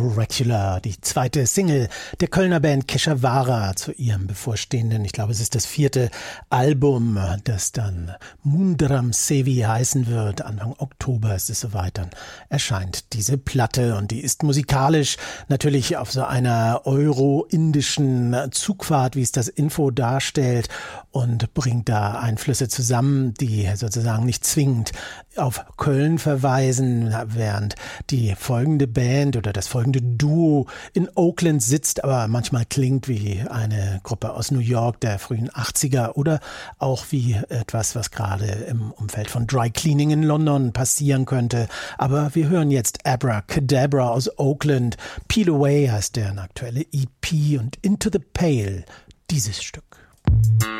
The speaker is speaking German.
Oracular, die zweite Single der Kölner Band Keshavara zu ihrem bevorstehenden, ich glaube es ist das 4. Album, das dann Mundram Sevi heißen wird. Anfang Oktober ist es soweit, dann erscheint diese Platte und die ist musikalisch natürlich auf so einer euro-indischen Zugfahrt, wie es das Info darstellt, und bringt da Einflüsse zusammen, die sozusagen nicht zwingend auf Köln verweisen, während die folgende Band oder das folgende Duo in Oakland sitzt, aber manchmal klingt wie eine Gruppe aus New York der frühen 80er oder auch wie etwas, was gerade im Umfeld von Dry Cleaning in London passieren könnte. Aber wir hören jetzt Abracadabra aus Oakland. Peel Away heißt deren aktuelle EP und Into the Pale, dieses Stück.